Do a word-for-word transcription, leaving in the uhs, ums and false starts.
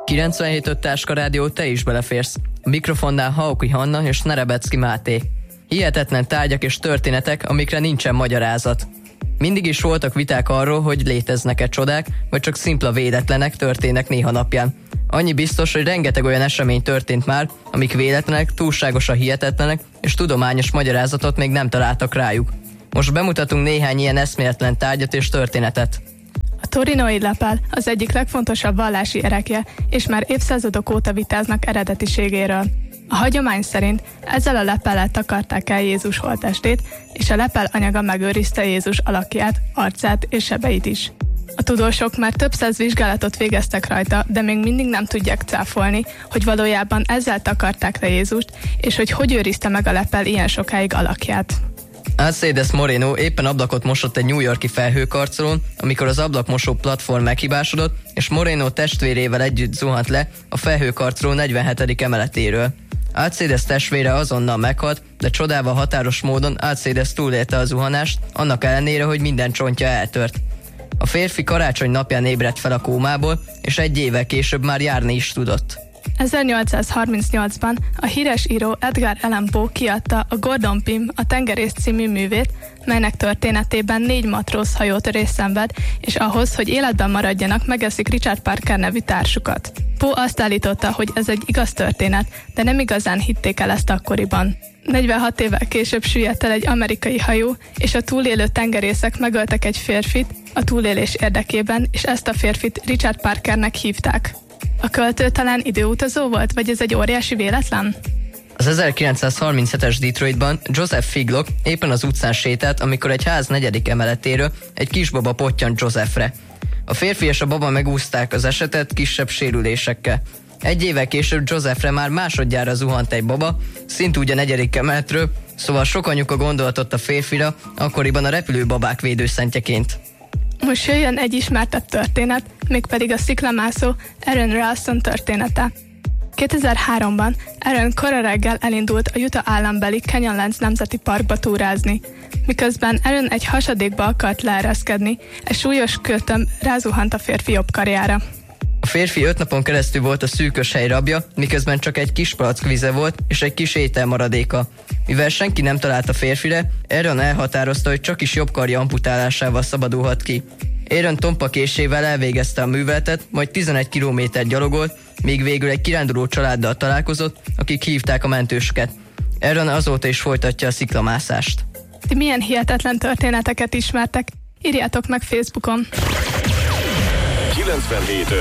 kilencvenhét öt Táska Rádió, te is beleférsz. A mikrofonnál Hauki Hanna és Nerebecki Máté. Hihetetlen tárgyak és történetek, amikre nincsen magyarázat. Mindig is voltak viták arról, hogy léteznek-e csodák, vagy csak szimpla véletlenek történnek néha napján. Annyi biztos, hogy rengeteg olyan esemény történt már, amik véletlenek, túlságosan hihetetlenek, és tudományos magyarázatot még nem találtak rájuk. Most bemutatunk néhány ilyen eszméletlen tárgyat és történetet. A torinói lepel az egyik legfontosabb vallási erekje, és már évszázadok óta vitáznak eredetiségéről. A hagyomány szerint ezzel a lepellel takarták el Jézus holttestét, és a lepel anyaga megőrizte Jézus alakját, arcát és sebeit is. A tudósok már több száz vizsgálatot végeztek rajta, de még mindig nem tudják cáfolni, hogy valójában ezzel takarták le Jézust, és hogy hogy őrizte meg a lepel ilyen sokáig alakját. Alcides Moreno éppen ablakot mosott egy New York-i felhőkarcolón, amikor az ablakmosó platform meghibásodott, és Moreno testvérével együtt zuhant le a felhőkarcoló negyvenhetedik emeletéről. Alcides testvére azonnal meghalt, de csodával határos módon Alcides túlélte a zuhanást, annak ellenére, hogy minden csontja eltört. A férfi karácsony napján ébredt fel a kómából, és egy évvel később már járni is tudott. ezernyolcszázharmincnyolcban a híres író Edgar Allan Poe kiadta a Gordon Pym, a tengerész című művét, melynek történetében négy matróz hajótörés szenved, és ahhoz, hogy életben maradjanak, megeszik Richard Parker nevű társukat. Poe azt állította, hogy ez egy igaz történet, de nem igazán hitték el ezt akkoriban. negyvenhat évvel később süllyedt el egy amerikai hajó, és a túlélő tengerészek megöltek egy férfit a túlélés érdekében, és ezt a férfit Richard Parkernek hívták. A költő talán időutazó volt, vagy ez egy óriási véletlen? Az ezerkilencszázharminchetes Detroitban Joseph Figlock éppen az utcán sétált, amikor egy ház negyedik emeletéről egy kisbaba pottyant Josephre. A férfi és a baba megúszták az esetet kisebb sérülésekkel. Egy évvel később Josephre már másodjára zuhant egy baba, szintúgy a negyedik emeletről, szóval sok anyuka gondolatott a férfira, akkoriban a repülőbabák védőszentjeként. Most jöjjön egy ismertebb történet, mégpedig a sziklamászó Aaron Ralston története. kétezer-háromban Aaron kora reggel elindult a Utah állambeli Canyonlands Nemzeti Parkba túrázni. Miközben Aaron egy hasadékba akart leereszkedni, egy súlyos kőtömb rázuhant a férfi jobb karjára. A férfi öt napon keresztül volt a szűkös hely rabja, miközben csak egy kis palack vize volt és egy kis ételmaradéka. Mivel senki nem talált a férfire, Aaron elhatározta, hogy csak is jobb karja amputálásával szabadulhat ki. Aaron tompa késével elvégezte a műveletet, majd tizenegy kilométer gyalogolt, míg végül egy kiránduló családdal találkozott, akik hívták a mentősöket. Aaron azóta is folytatja a sziklamászást. Ti milyen hihetetlen történeteket ismertek? Írjátok meg Facebookon! kilencvenhét